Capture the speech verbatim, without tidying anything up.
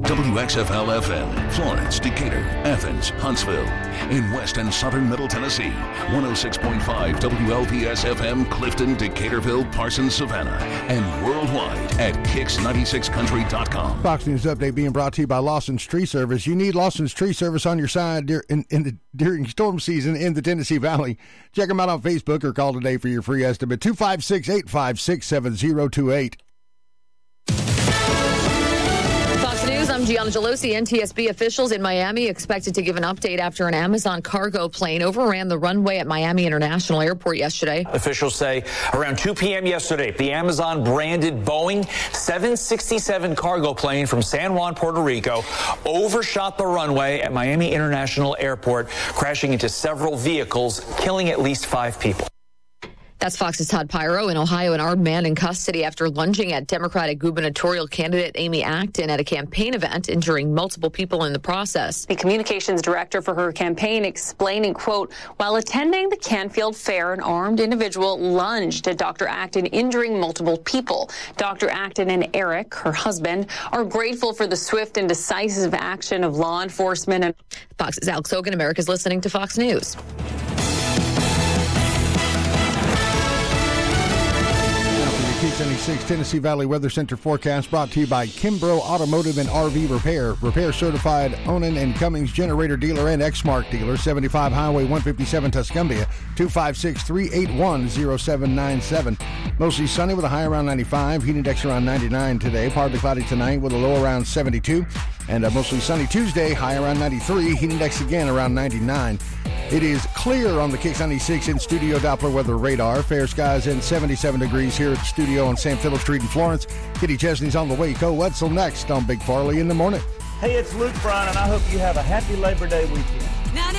W X F L F M, Florence, Decatur, Athens, Huntsville. In West and Southern Middle Tennessee, one oh six point five W L P S F M, Clifton, Decaturville, Parsons, Savannah. And worldwide at kicks ninety-six country dot com. Fox News Update being brought to you by Lawson's Tree Service. You need Lawson's Tree Service on your side in, in the, during storm season in the Tennessee Valley. Check them out on Facebook or call today for your free estimate. two five six, eight five six, seven zero two eight. Fox News, I'm Gianna Gelosi. N T S B officials in Miami expected to give an update after an Amazon cargo plane overran the runway at Miami International Airport yesterday. Officials say around two p.m. yesterday, the Amazon-branded Boeing seven sixty-seven cargo plane from San Juan, Puerto Rico, overshot the runway at Miami International Airport, crashing into several vehicles, killing at least five people. That's Fox's Todd Pyro. In Ohio, an armed man in custody after lunging at Democratic gubernatorial candidate Amy Acton at a campaign event, injuring multiple people in the process. The communications director for her campaign explaining, quote, while attending the Canfield Fair, an armed individual lunged at Doctor Acton, injuring multiple people. Doctor Acton and Eric, her husband, are grateful for the swift and decisive action of law enforcement. And Fox's Alex Hogan. America's listening to Fox News. Kix ninety-six Tennessee Valley Weather Center forecast brought to you by Kimbrough Automotive and R V Repair. Repair certified Onan and Cummings generator dealer and Exmark dealer. seventy-five Highway one fifty-seven Tuscumbia. two five six, three eight one, zero seven nine seven. Mostly sunny with a high around ninety-five. Heat index around ninety-nine today. Partly cloudy tonight with a low around seventy-two. And a mostly sunny Tuesday. High around ninety-three. Heat index again around ninety-nine. It is clear on the Kix ninety-six in studio Doppler weather radar. Fair skies and seventy-seven degrees here at the studio on Sam Phillips Street in Florence. Kitty Chesney's on the way. Co Wetzel next on Big Farley in the Morning. Hey, it's Luke Bryan, and I hope you have a happy Labor Day weekend.